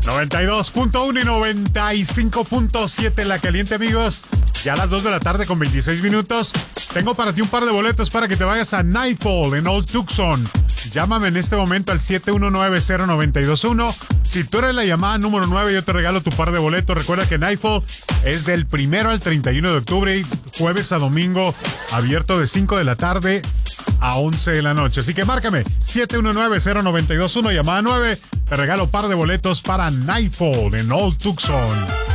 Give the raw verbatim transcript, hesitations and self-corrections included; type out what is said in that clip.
noventa y dos punto uno y noventa y cinco punto siete La Caliente, amigos. Ya a las dos de la tarde con veintiséis minutos. Tengo para ti un par de boletos para que te vayas a Nightfall en Old Tucson. Llámame en este momento al siete uno nueve, cero nueve dos uno. Si tú eres la llamada número nueve, yo te regalo tu par de boletos. Recuerda que Nightfall es del primero al treinta y uno de octubre y jueves a domingo, abierto de cinco de la tarde a once de la noche. Así que márcame siete uno nueve, cero nueve dos uno, llamada nueve. Te regalo par de boletos para Nightfall en Old Tucson.